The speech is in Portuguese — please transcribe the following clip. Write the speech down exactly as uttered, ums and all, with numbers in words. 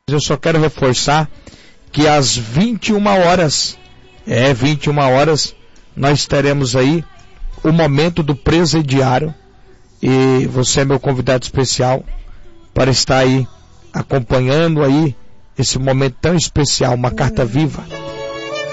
Eu só quero reforçar que às vinte e uma horas, é, vinte e uma horas, nós teremos aí o momento do presidiário, e você é meu convidado especial para estar aí acompanhando aí esse momento tão especial, uma carta viva